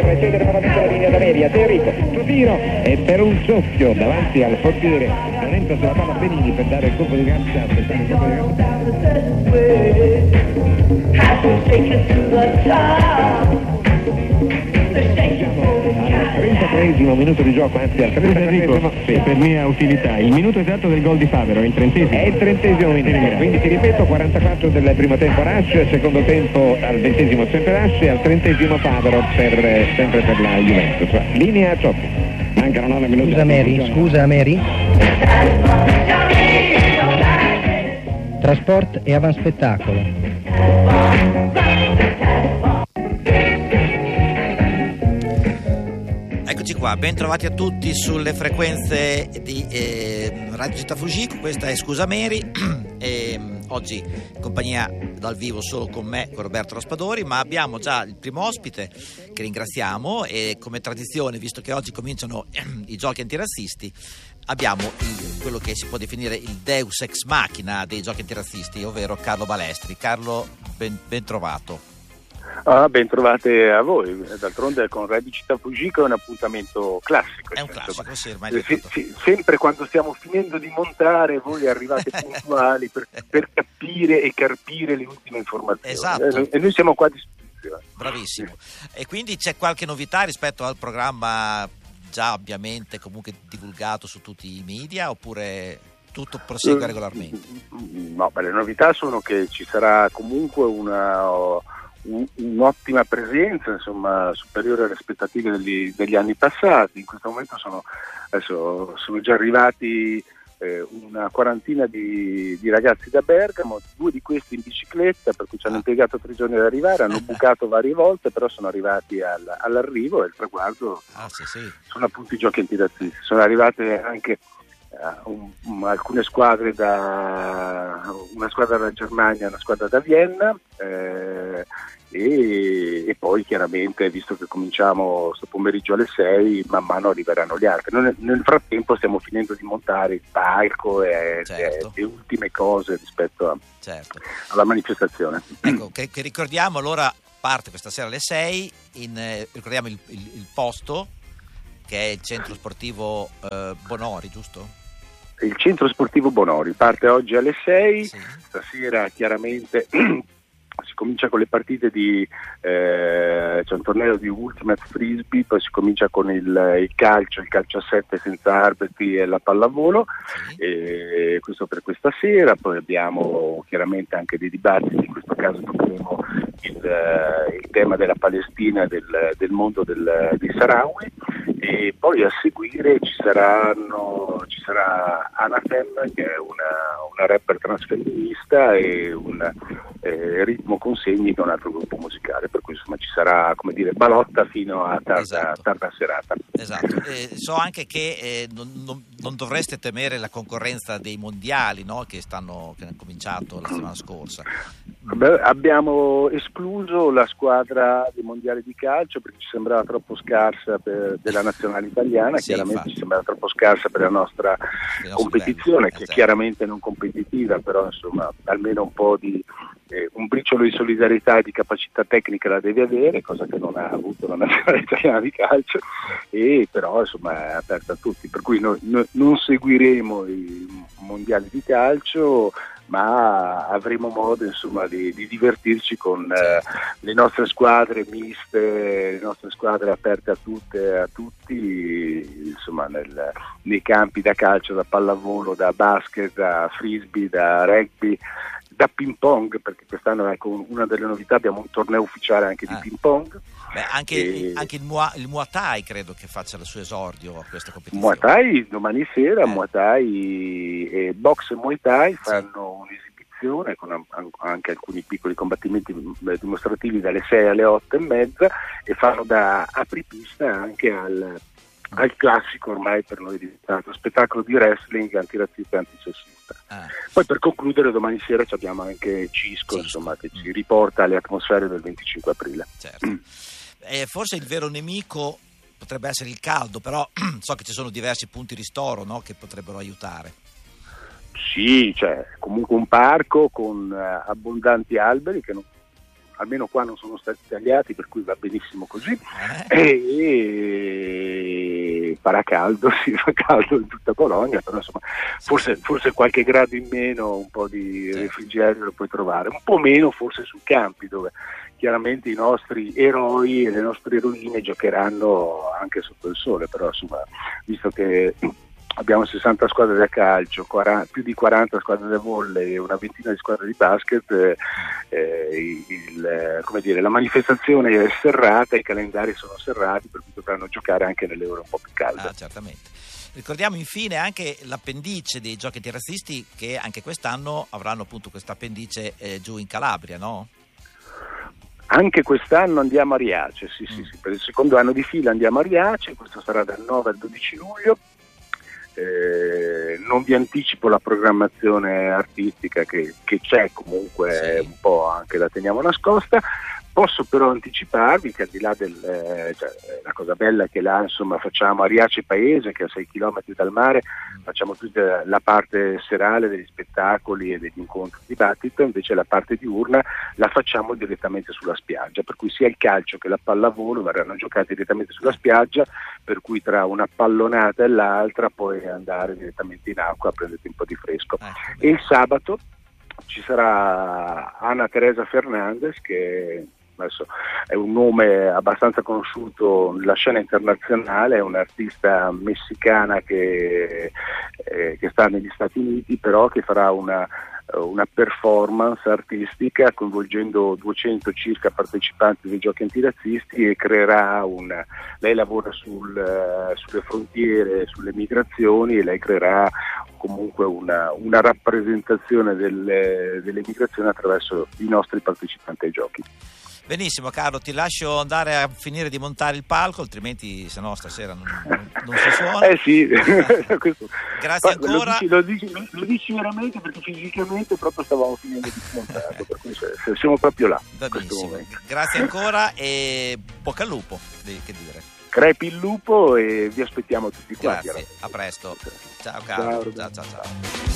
Cedere nuovamente la linea da media, De Enrico, sul tiro e per un soffio davanti al portiere non entra sulla palla Benini per dare il colpo di gamba, al 33esimo minuto di gioco, anzi al 33esimo, sì, per mia utilità, il minuto esatto del gol di Favero è il 30esimo. È il 30esimo minuto, quindi ti ripeto, 44 del primo tempo Rush, secondo tempo al 20esimo sempre Rush e al 30esimo Favero sempre per la Juventus. Linea Cioppi. Mancano 9 minuti. Scusa Mary. Trasport e avanspettacolo. Eccoci qua, ben trovati a tutti sulle frequenze di Radio Città Fujiko. Questa è Scusa Mary e oggi in compagnia dal vivo solo con me, con Roberto Raspadori, ma abbiamo già il primo ospite che ringraziamo e come tradizione, visto che oggi cominciano i giochi antirazzisti, abbiamo quello che si può definire il Deus ex machina dei giochi antirazzisti, ovvero Carlo Balestri. Carlo, ben trovato. Ben trovate a voi, d'altronde con Radio Città Fujiko è un appuntamento classico. È un classico, sì, ormai sempre quando stiamo finendo di montare voi arrivate puntuali per capire e carpire le ultime informazioni. Esatto. E noi siamo qua a disposizione. Bravissimo. E quindi c'è qualche novità rispetto al programma già ovviamente comunque divulgato su tutti i media, oppure tutto prosegue regolarmente? No, le novità sono che ci sarà comunque un'ottima presenza, insomma, superiore alle aspettative degli anni passati. In questo momento sono già arrivati una quarantina di ragazzi da Bergamo, 2 di questi in bicicletta, per cui ci hanno impiegato 3 giorni ad arrivare, hanno bucato varie volte, però sono arrivati all'arrivo e il traguardo sono appunto i giochi antirazzisti. Sono arrivate anche alcune squadre una squadra dalla Germania, una squadra da Vienna e poi chiaramente, visto che cominciamo questo pomeriggio alle 6, man mano arriveranno gli altri. Noi nel frattempo stiamo finendo di montare il palco e le ultime cose rispetto alla manifestazione. Ecco, che ricordiamo allora, parte questa sera alle 6, ricordiamo il posto, che è il centro sportivo Bonori, giusto? Il centro sportivo Bonori parte oggi alle 6, stasera chiaramente si comincia con le partite c'è un torneo di Ultimate Frisbee, poi si comincia con il calcio a 7 senza arbitri e la pallavolo, e questo per questa sera. Poi abbiamo chiaramente anche dei dibattiti, in questo caso toccheremo il tema della Palestina e del mondo dei Sahrawi, e poi a seguire ci sarà Anathem, che è una rapper transfemminista, e un Ritmo Consegni, che è un altro gruppo musicale, per cui insomma ci sarà, come dire, balotta fino a tarda serata. Esatto. So anche che non dovreste temere la concorrenza dei mondiali, no? che hanno cominciato la settimana scorsa. Abbiamo escluso la squadra dei mondiali di calcio perché ci sembrava troppo scarsa della nazionale italiana, chiaramente infatti. Ci sembrava troppo scarsa per la nostra competizione, che è chiaramente non competitiva, però insomma almeno un po' di un briciolo di solidarietà e di capacità tecnica la deve avere, cosa che non ha avuto la nazionale italiana di calcio, e però insomma è aperta a tutti, per cui noi non seguiremo i mondiali di calcio, ma avremo modo insomma di divertirci con le nostre squadre miste, le nostre squadre aperte a tutti, insomma nei campi da calcio, da pallavolo, da basket, da frisbee, da rugby, da ping pong, perché quest'anno, ecco, una delle novità, abbiamo un torneo ufficiale anche di ping pong. Anche il Muay Thai credo che faccia il suo esordio a questa competizione. Muay Thai domani sera, Muay Thai e box e Muay Thai fanno un'esibizione con anche alcuni piccoli combattimenti dimostrativi dalle 6 alle 8 e mezza, e fanno da apripista anche al classico, ormai per noi diventato spettacolo di wrestling antirazzista e antisessista. Poi per concludere, domani sera abbiamo anche Cisco. Insomma, che ci riporta alle atmosfere del 25 aprile. Certo. Forse il vero nemico potrebbe essere il caldo, però so che ci sono diversi punti ristoro, no, che potrebbero aiutare. Sì, c'è comunque un parco con abbondanti alberi che non almeno qua non sono stati tagliati, per cui va benissimo così, e farà caldo, si fa caldo in tutta Bologna, però insomma forse qualche grado in meno, un po' di refrigerio lo puoi trovare, un po' meno forse sui campi, dove chiaramente i nostri eroi e le nostre eroine giocheranno anche sotto il sole, però insomma, visto che abbiamo 60 squadre da calcio, più di 40 squadre da volley e una ventina di squadre di basket, la manifestazione è serrata, i calendari sono serrati, per cui dovranno giocare anche nelle ore un po' più calde. Certamente. Ricordiamo infine anche l'appendice dei giochi terrazisti, che anche quest'anno avranno appunto questa appendice giù in Calabria, no? Anche quest'anno andiamo a Riace, sì, per il secondo anno di fila andiamo a Riace, questo sarà dal 9 al 12 luglio. Non vi anticipo la programmazione artistica che c'è, comunque un po' anche la teniamo nascosta. Posso però anticiparvi che al di là la cosa bella è che là insomma facciamo a Riace Paese, che è a 6 km dal mare, facciamo tutta la parte serale degli spettacoli e degli incontri di dibattito, invece la parte diurna la facciamo direttamente sulla spiaggia, per cui sia il calcio che la pallavolo verranno giocati direttamente sulla spiaggia, per cui tra una pallonata e l'altra puoi andare direttamente in acqua a prenderti un po' di fresco. E il sabato ci sarà Ana Teresa Fernandez, che adesso è un nome abbastanza conosciuto nella scena internazionale, è un'artista messicana che sta negli Stati Uniti, però che farà una performance artistica coinvolgendo 200 circa partecipanti dei giochi antirazzisti, e creerà lei lavora sulle frontiere, sulle migrazioni, e lei creerà comunque una rappresentazione delle migrazioni attraverso i nostri partecipanti ai giochi. Benissimo Carlo, ti lascio andare a finire di montare il palco, altrimenti se no stasera non si suona. Sì. Grazie ancora. Lo dici veramente, perché fisicamente proprio stavamo finendo di montarlo, per cui siamo proprio là. Benissimo. Grazie ancora e bocca al lupo, che dire. Crepi il lupo e vi aspettiamo tutti qua. Grazie, a presto. Ciao Carlo. Ciao.